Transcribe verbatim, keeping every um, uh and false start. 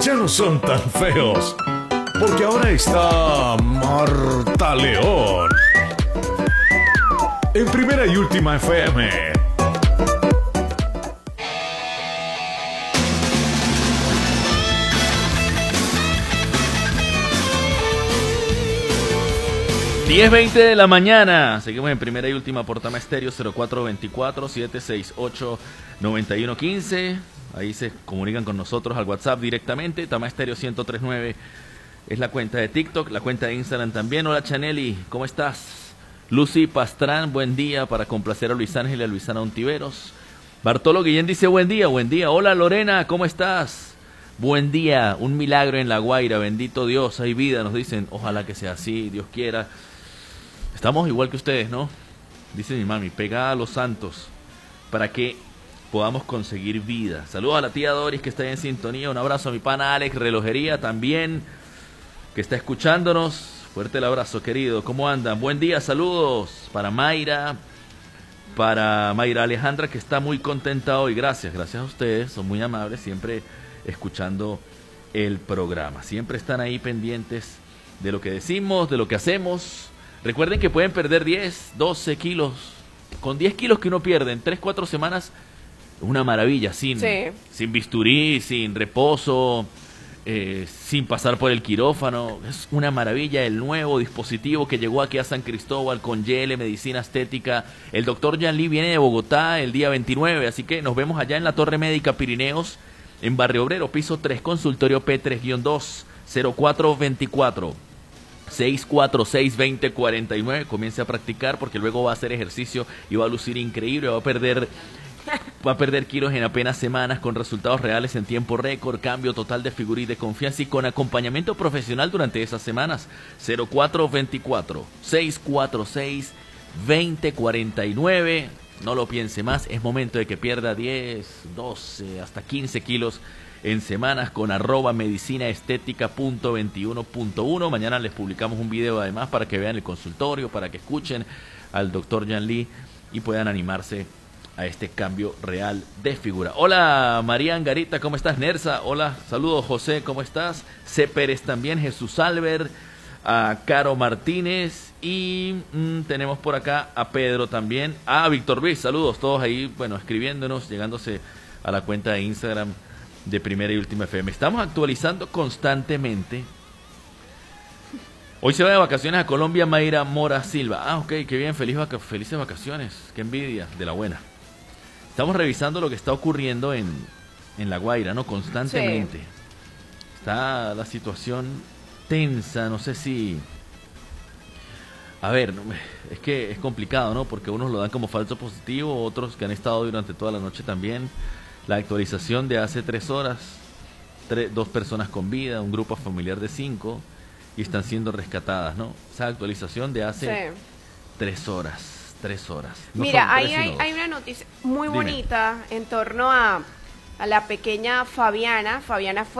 ya no son tan feos, porque ahora está Marta León. En Primera y Última F M. diez veinte de la mañana. Seguimos en Primera y Última por Tama Estéreo. Cero cuatro dos cuatro, siete seis ocho, nueve uno uno cinco. Ahí se comunican con nosotros al WhatsApp directamente. Tama Estéreo ciento tres punto nueve es la cuenta de TikTok, la cuenta de Instagram también. Hola Chaneli, ¿cómo estás? Lucy Pastrán, buen día, para complacer a Luis Ángel y a Luisana Ontiveros. Bartolo Guillén dice buen día, buen día. Hola Lorena, ¿cómo estás? Buen día, un milagro en La Guaira, bendito Dios, hay vida, nos dicen. Ojalá que sea así, Dios quiera. Estamos igual que ustedes, ¿no? Dice mi mami, pegada a los santos para que podamos conseguir vida. Saludos a la tía Doris que está ahí en sintonía. Un abrazo a mi pana Alex Relojería también, que está escuchándonos. Fuerte el abrazo, querido. ¿Cómo andan? Buen día, saludos para Mayra, para Mayra Alejandra, que está muy contenta hoy. Gracias, gracias a ustedes. Son muy amables, siempre escuchando el programa. Siempre están ahí pendientes de lo que decimos, de lo que hacemos. Recuerden que pueden perder diez, doce kilos. Con diez kilos que uno pierde en tres, cuatro semanas, es una maravilla, sin, sí. sin bisturí, sin reposo, eh, sin pasar por el quirófano. Es una maravilla el nuevo dispositivo que llegó aquí a San Cristóbal con Y L, Medicina Estética. El doctor Jan Lee viene de Bogotá el día veintinueve, así que nos vemos allá en la Torre Médica Pirineos, en Barrio Obrero, piso tres, consultorio P tres guión dos, cero cuatro veinticuatro. seis cuatro seis, veinte cuarenta y nueve. Comience a practicar porque luego va a hacer ejercicio y va a lucir increíble, va a perder va a perder kilos en apenas semanas con resultados reales en tiempo récord, cambio total de figura y de confianza y con acompañamiento profesional durante esas semanas. Cero cuatro veinticuatro, seis cuatro seis, veinte cuarenta y nueve. No lo piense más, es momento de que pierda diez, doce, hasta quince kilos en semanas con arroba medicina estética punto veintiuno punto uno. Mañana les publicamos un video además para que vean el consultorio, para que escuchen al doctor Jan Lee y puedan animarse a este cambio real de figura. Hola María Angarita, ¿cómo estás? Nersa, hola, saludos José, ¿cómo estás? C. Pérez también, Jesús Albert, a Caro Martínez y mmm, tenemos por acá a Pedro también, a Víctor Luis, saludos, todos ahí, bueno, escribiéndonos, llegándose a la cuenta de Instagram de Primera y Última F M. Estamos actualizando constantemente. Hoy se va de vacaciones a Colombia Mayra Mora Silva. Ah, ok, qué bien, feliz vaca felices vacaciones. Qué envidia, de la buena. Estamos revisando lo que está ocurriendo en, en La Guaira, ¿no? Constantemente. Sí. Está la situación tensa, no sé si... A ver, es que es complicado, ¿no? Porque unos lo dan como falso positivo, otros que han estado durante toda la noche también. La actualización de hace tres horas, tres, dos personas con vida, un grupo familiar de cinco, y están siendo rescatadas, ¿no? Esa actualización de hace sí. tres horas, tres horas. No Mira, ahí hay, hay una noticia muy Dime. bonita en torno a, a la pequeña Fabiana. Fabiana fue